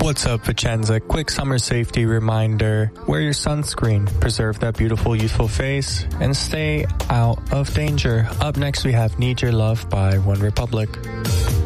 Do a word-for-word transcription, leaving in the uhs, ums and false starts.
What's up, Vicenza? Quick summer safety reminder. Wear your sunscreen, preserve that beautiful, youthful face, and stay out of danger. Up next, we have Need Your Love by One Republic.